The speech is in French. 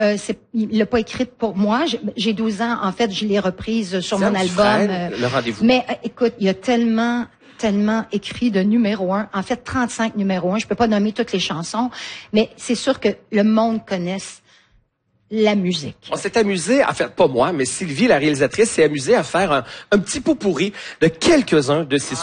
Il l'a pas écrite pour moi. J'ai 12 ans. En fait, je l'ai reprise sur mon album. Le rendez-vous. Mais écoute, il y a tellement écrit de numéro 1. En fait, 35 numéro 1. Je peux pas nommer toutes les chansons, mais c'est sûr que le monde connaisse la musique. On s'est amusé à faire, pas moi, mais Sylvie, la réalisatrice, s'est amusée à faire un petit pot pourri de quelques-uns de ces